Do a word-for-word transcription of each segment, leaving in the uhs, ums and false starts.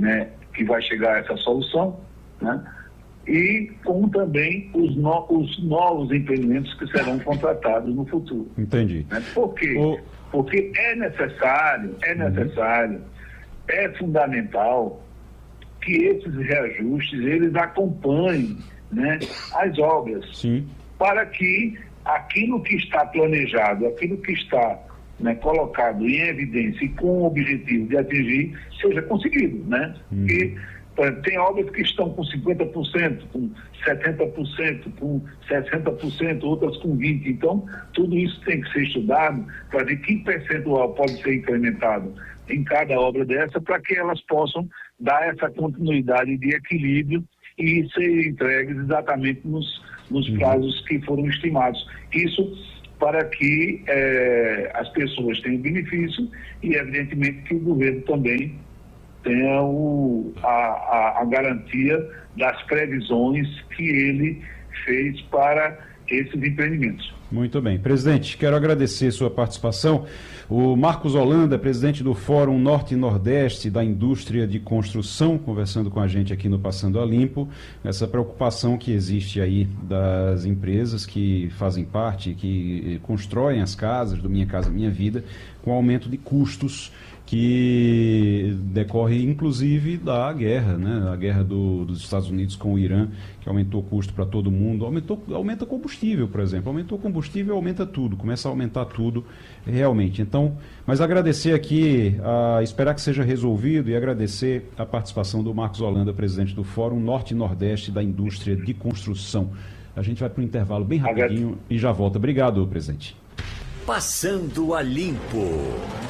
né, que vai chegar a essa solução, né, e como também os, no, os novos empreendimentos que serão contratados no futuro. Entendi. Né? Por quê? O... Porque é necessário, é necessário, uhum. é fundamental que esses reajustes, eles acompanhem, né, as obras. Sim. Para que aquilo que está planejado, aquilo que está, né, colocado em evidência e com o objetivo de atingir, seja conseguido, né? Uhum. E tem obras que estão com cinquenta por cento, com setenta por cento, com sessenta por cento, outras com vinte por cento. Então, tudo isso tem que ser estudado para ver que percentual pode ser incrementado em cada obra dessa, para que elas possam dar essa continuidade de equilíbrio e ser entregues exatamente nos, nos prazos que foram estimados. Isso para que eh, as pessoas tenham benefício e, evidentemente, que o governo também tenha o, a, a, a garantia das previsões que ele fez para esses empreendimentos. Muito bem. Presidente, quero agradecer sua participação. O Marcos Holanda, presidente do Fórum Norte e Nordeste da Indústria de Construção, conversando com a gente aqui no Passando a Limpo, essa preocupação que existe aí das empresas que fazem parte, que constroem as casas do Minha Casa Minha Vida, com aumento de custos que decorre inclusive da guerra, né? A guerra do, dos Estados Unidos com o Irã, que aumentou o custo para todo mundo, aumentou, aumenta combustível, por exemplo, aumentou combustível, aumenta tudo, começa a aumentar tudo realmente. Então, mas agradecer aqui, a, esperar que seja resolvido e agradecer a participação do Marcos Holanda, presidente do Fórum Norte e Nordeste da Indústria de Construção. A gente vai para um intervalo bem rapidinho e já volta. Obrigado, presidente. Passando a Limpo.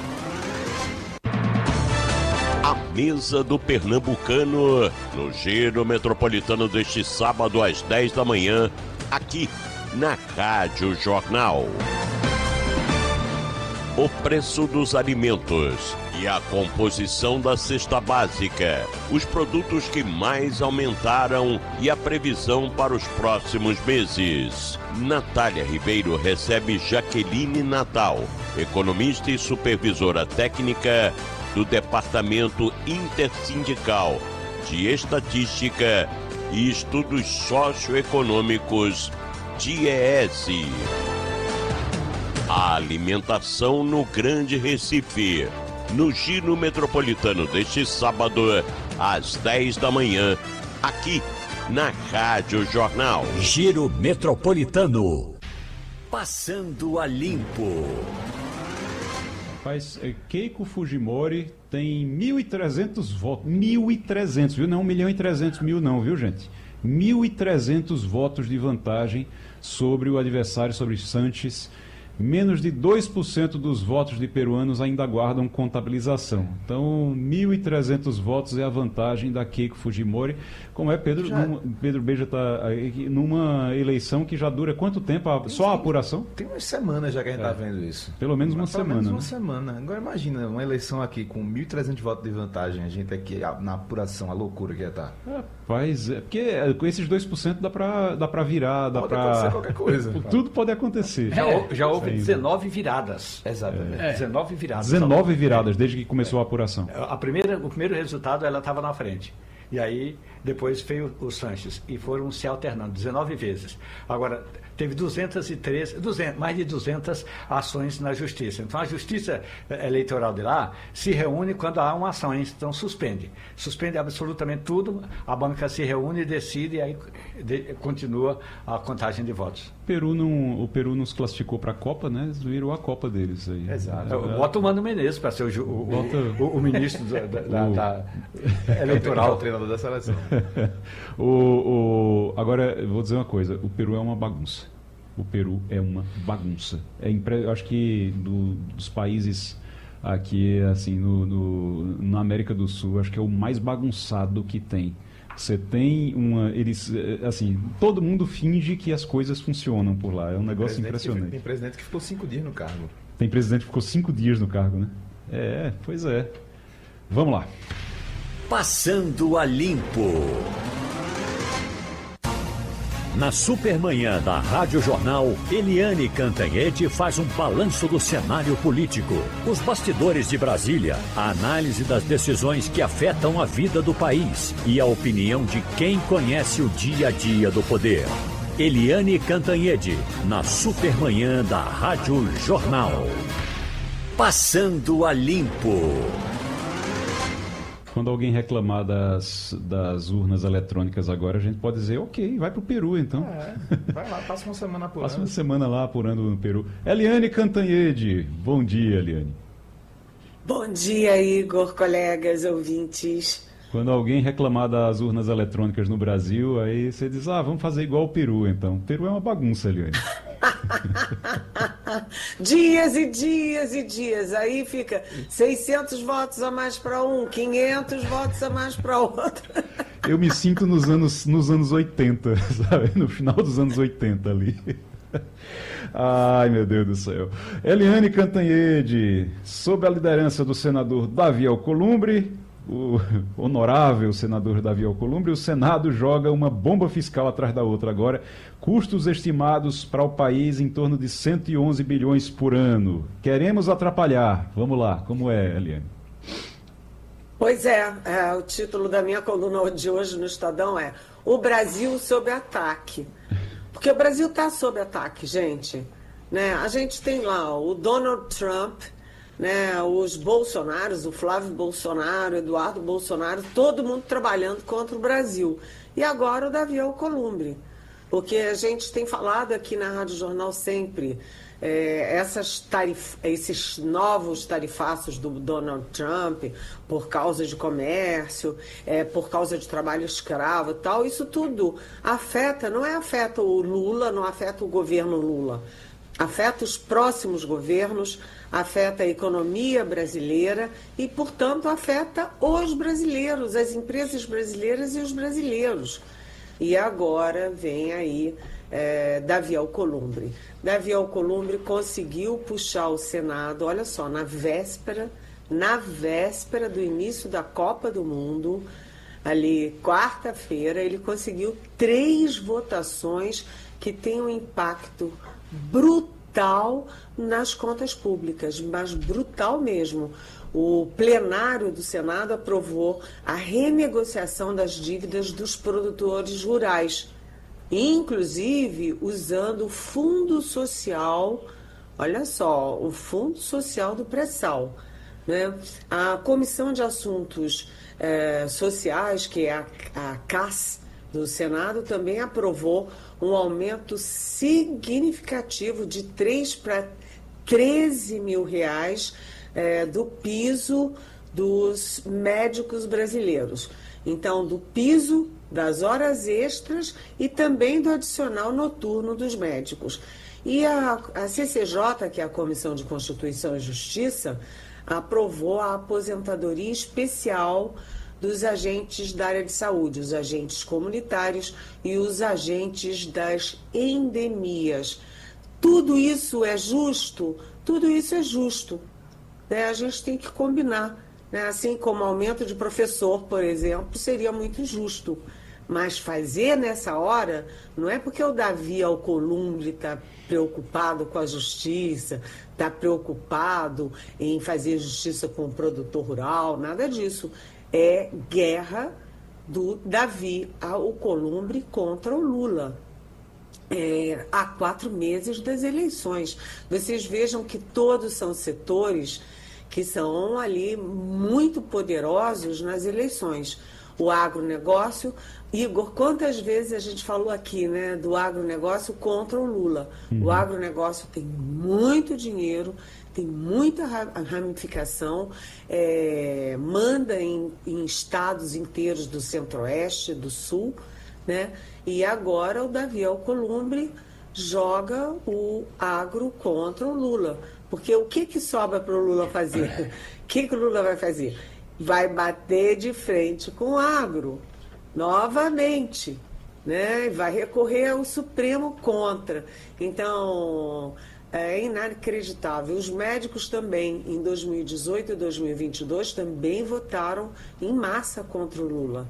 A mesa do pernambucano no Giro Metropolitano deste sábado às dez da manhã, aqui na Rádio Jornal. O preço dos alimentos e a composição da cesta básica, os produtos que mais aumentaram e a previsão para os próximos meses. Natália Ribeiro recebe Jaqueline Natal, economista e supervisora técnica do Departamento Intersindical de Estatística e Estudos Socioeconômicos, D I E S. A alimentação no Grande Recife, no Giro Metropolitano deste sábado, às dez da manhã, aqui na Rádio Jornal. Giro Metropolitano. Passando a Limpo. Rapaz, Keiko Fujimori tem mil e trezentos votos. mil e trezentos, viu? Não um milhão e trezentos mil não, viu, gente? mil e trezentos votos de vantagem sobre o adversário, sobre Sanches. Menos de dois por cento dos votos de peruanos ainda aguardam contabilização. Então, mil e trezentos votos é a vantagem da Keiko Fujimori. Como é, Pedro? Já... Numa, Pedro Beja está numa eleição que já dura quanto tempo? A, só a apuração? Tem umas semanas já que a gente está é. vendo isso. Pelo menos uma Mas, semana. Pelo menos uma né? semana. Agora imagina, uma eleição aqui com mil e trezentos votos de vantagem, a gente aqui na apuração, a loucura que ia estar. Rapaz, é porque com esses dois por cento dá para dá para virar, dá pode pra... acontecer qualquer coisa. Tudo pode acontecer. Já, é. já houve dezenove viradas. Exatamente. É. dezenove viradas. dezenove viradas desde que começou a apuração. A primeira, o primeiro resultado, ela estava na frente. E aí, depois veio o Sanches. E foram se alternando dezenove vezes. Agora, teve duzentas e treze, duzentas, mais de duzentas ações na Justiça. Então, a Justiça Eleitoral de lá se reúne quando há uma ação. Então, suspende. Suspende absolutamente tudo. A banca se reúne e decide. E aí de, continua a contagem de votos. Peru não, o Peru nos classificou para a Copa, né? Eles virou a Copa deles aí. Exato. É, Bota o Mano Menezes para ser o, o, Bota... o, o ministro da, da, o... da eleitoral. O treinador da seleção. o, o... Agora, eu vou dizer uma coisa. O Peru é uma bagunça. O Peru é uma bagunça. É impre... Eu acho que do, dos países aqui, assim, no, no, na América do Sul, acho que é o mais bagunçado que tem. Você tem uma... Eles, assim, todo mundo finge que as coisas funcionam por lá. É um negócio impressionante. Que, tem presidente que ficou cinco dias no cargo. Tem presidente que ficou cinco dias no cargo, né? É, pois é. Vamos lá. Passando a Limpo. Na Supermanhã da Rádio Jornal, Eliane Cantanhede faz um balanço do cenário político, os bastidores de Brasília, a análise das decisões que afetam a vida do país e a opinião de quem conhece o dia a dia do poder. Eliane Cantanhede, na Supermanhã da Rádio Jornal. Passando a Limpo. Quando alguém reclamar das, das urnas eletrônicas agora, a gente pode dizer, ok, vai para o Peru então. É, vai lá, passa uma semana apurando. Passa uma semana lá apurando no Peru. Eliane Cantanhede, bom dia, Eliane. Bom dia, Igor, colegas, ouvintes. Quando alguém reclamar das urnas eletrônicas no Brasil, aí você diz, ah, vamos fazer igual o Peru então. O Peru é uma bagunça, Eliane. Dias e dias e dias. Aí fica seiscentos votos a mais para um, quinhentos votos a mais para outro. Eu me sinto nos anos, nos anos oitenta, sabe? No final dos anos oitenta ali. Ai, meu Deus do céu. Eliane Cantanhede, sob a liderança do senador Davi Alcolumbre, o honorável senador Davi Alcolumbre, o Senado joga uma bomba fiscal atrás da outra agora. Custos estimados para o país em torno de cento e onze bilhões por ano. Queremos atrapalhar. Vamos lá, como é, Eliane? Pois é, é, o título da minha coluna de hoje no Estadão é O Brasil sob ataque. Porque o Brasil está sob ataque, gente. Né? A gente tem lá o Donald Trump, né, os Bolsonaros, o Flávio Bolsonaro, Eduardo Bolsonaro, todo mundo trabalhando contra o Brasil. E agora o Davi Alcolumbre. Porque a gente tem falado aqui na Rádio Jornal sempre, é, essas tarif... esses novos tarifaços do Donald Trump, por causa de comércio, é, por causa de trabalho escravo e tal, isso tudo afeta, não é afeta o Lula, não afeta o governo Lula, afeta os próximos governos, afeta a economia brasileira e, portanto, afeta os brasileiros, as empresas brasileiras e os brasileiros. E agora vem aí é, Davi Alcolumbre. Davi Alcolumbre conseguiu puxar o Senado, olha só, na véspera, na véspera do início da Copa do Mundo, ali quarta-feira, ele conseguiu três votações que têm um impacto brutal nas contas públicas, mas brutal mesmo. O plenário do Senado aprovou a renegociação das dívidas dos produtores rurais, inclusive usando o Fundo Social, olha só, o Fundo Social do Pré-Sal, né? A Comissão de Assuntos eh, Sociais, que é a, a C A S do Senado, também aprovou um aumento significativo de três para treze mil reais é, do piso dos médicos brasileiros. Então, do piso das horas extras e também do adicional noturno dos médicos. E a, a C C J, que é a Comissão de Constituição e Justiça, aprovou a aposentadoria especial dos agentes da área de saúde, os agentes comunitários e os agentes das endemias. Tudo isso é justo? Tudo isso é justo. Né? A gente tem que combinar. Né? Assim como aumento de professor, por exemplo, seria muito justo. Mas fazer nessa hora, não é porque o Davi Alcolumbre está preocupado com a justiça, está preocupado em fazer justiça com o produtor rural, nada disso. É guerra do Davi Alcolumbre contra o Lula. É, há quatro meses das eleições. Vocês vejam que todos são setores que são ali muito poderosos nas eleições. O agronegócio, Igor, quantas vezes a gente falou aqui, né, do agronegócio contra o Lula? Uhum. O agronegócio tem muito dinheiro, tem muita ramificação, é, manda em, em estados inteiros do centro-oeste, do sul, né? E agora o Davi Alcolumbre joga o agro contra o Lula. Porque o que, que sobra para o Lula fazer? O que, que o Lula vai fazer? Vai bater de frente com o agro, novamente, né? Vai recorrer ao Supremo contra. Então, é inacreditável. Os médicos também, em dois mil e dezoito e dois mil e vinte e dois, também votaram em massa contra o Lula.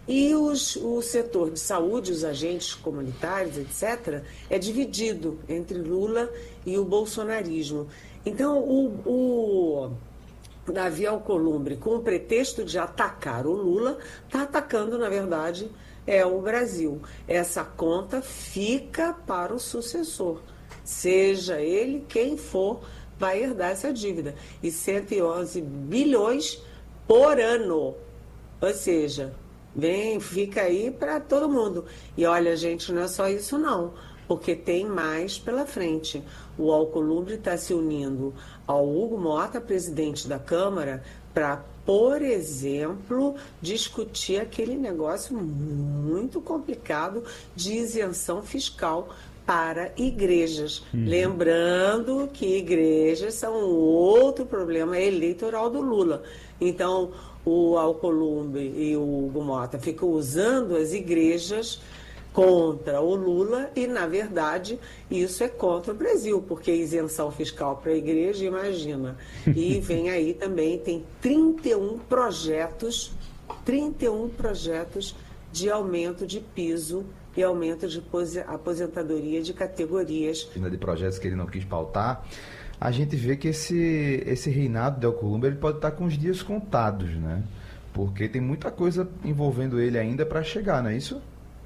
E os, o setor de saúde, os agentes comunitários, etcétera, é dividido entre Lula e o bolsonarismo. Então, o, o Davi Alcolumbre, com o pretexto de atacar o Lula, está atacando, na verdade, é o Brasil. Essa conta fica para o sucessor. Seja ele quem for, vai herdar essa dívida. E cento e onze bilhões por ano. Ou seja, vem, fica aí para todo mundo. E olha, gente, não é só isso não, porque tem mais pela frente. O Alcolumbre está se unindo ao Hugo Mota, presidente da Câmara, para, por exemplo, discutir aquele negócio muito complicado de isenção fiscal para igrejas. Uhum. Lembrando que igrejas são outro problema eleitoral do Lula. Então, o Alcolumbre e o Hugo Mota ficam usando as igrejas contra o Lula e, na verdade, isso é contra o Brasil, porque isenção fiscal para a igreja, imagina. E vem aí também, tem trinta e um projetos, trinta e um projetos de aumento de piso e aumento de aposentadoria de categorias. De projetos que ele não quis pautar, a gente vê que esse, esse reinado de Alcolumbre ele pode estar com os dias contados, né? Porque tem muita coisa envolvendo ele ainda para chegar, não é isso?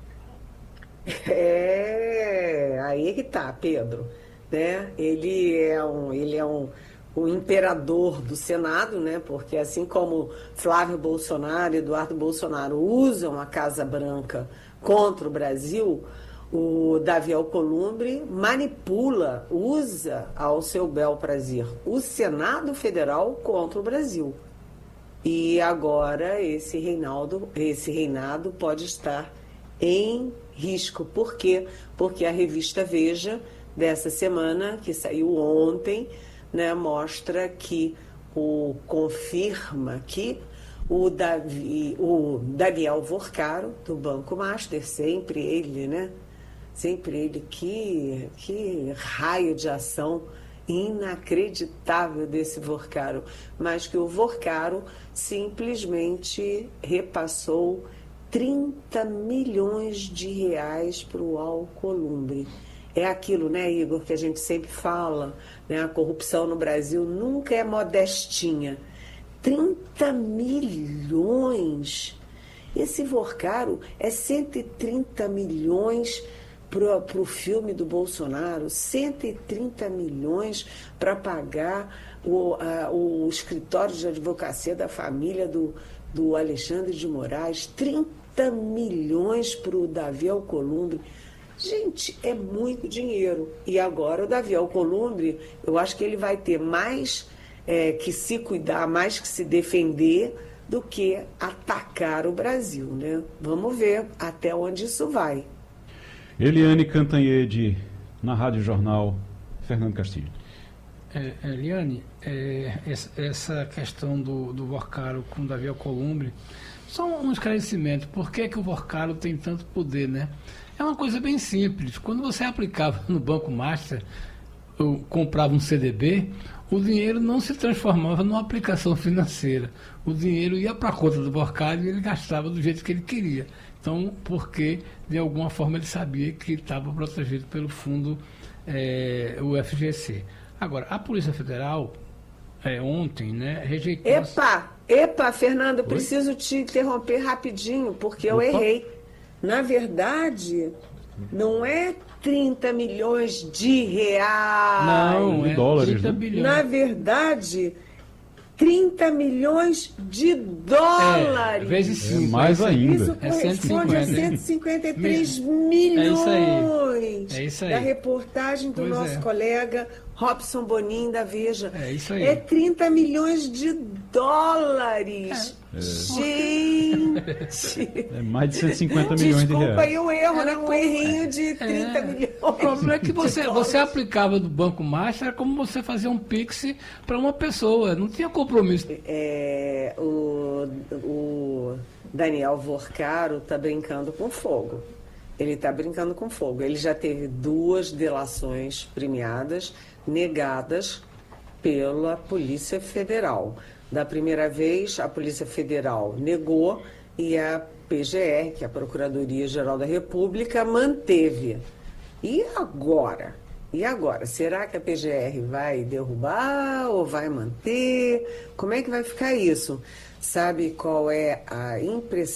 É, aí é que tá, Pedro. Né? Ele é um, ele é um, um imperador do Senado, né? Porque assim como Flávio Bolsonaro e Eduardo Bolsonaro usam a Casa Branca contra o Brasil, o Davi Alcolumbre manipula, usa ao seu bel prazer o Senado Federal contra o Brasil. E agora esse reinado, esse reinado pode estar em risco. Por quê? Porque a revista Veja, dessa semana, que saiu ontem, né, mostra que o confirma que o, Davi, o Daniel Vorcaro, do Banco Master, sempre ele, né? Sempre ele, que, que raio de ação inacreditável desse Vorcaro, mas que o Vorcaro simplesmente repassou trinta milhões de reais para o Alcolumbre. É aquilo, né, Igor, que a gente sempre fala, né? A corrupção no Brasil nunca é modestinha. trinta milhões. Esse Vorcaro é cento e trinta milhões para o filme do Bolsonaro, cento e trinta milhões para pagar o, a, o escritório de advocacia da família do, do Alexandre de Moraes, trinta milhões para o Davi Alcolumbre. Gente, é muito dinheiro. E agora o Davi Alcolumbre, eu acho que ele vai ter mais é, que se cuidar, mais que se defender, do que atacar o Brasil, né? Vamos ver até onde isso vai. Eliane Cantanhede, na Rádio Jornal, Fernando Castilho. É, Eliane, é, essa questão do, do Vorcaro com o Davi Alcolumbre, só um esclarecimento. Por que, que o Vorcaro tem tanto poder, né? É uma coisa bem simples. Quando você aplicava no Banco Master, ou comprava um C D B, o dinheiro não se transformava numa aplicação financeira. O dinheiro ia para a conta do Vorcaro e ele gastava do jeito que ele queria. Então, porque, de alguma forma, ele sabia que estava protegido pelo fundo, é, o F G C. Agora, a Polícia Federal, é, ontem, né, rejeitou... Epa, epa, Fernando, eu preciso te interromper rapidinho, porque eu Opa. errei. Na verdade, não é trinta milhões de reais. Não, de é dólares, trinta né? bilhões. Na verdade, trinta milhões de dólares. É, vezes cinco. É mais é isso aí. ainda. Isso É corresponde a cento e cinquenta. cento e cinquenta e três É milhões. isso aí. É isso aí. Da reportagem do Pois nosso é. colega Robson Bonin, da Veja. É isso aí. É trinta milhões de dólares. É. Gente! É mais de cento e cinquenta milhões de Desculpa reais. aí o erro, né? Um errinho de trinta É. milhões. O problema é que você, de dólares. você aplicava do Banco Master, era como você fazer um Pix para uma pessoa, não tinha compromisso. É, o, o Daniel Vorcaro está brincando com fogo. Ele está brincando com fogo. Ele já teve duas delações premiadas, negadas pela Polícia Federal. Da primeira vez, a Polícia Federal negou e a P G R, que é a Procuradoria-Geral da República, manteve. E agora? E agora? Será que a P G R vai derrubar ou vai manter? Como é que vai ficar isso? Sabe qual é a impressão?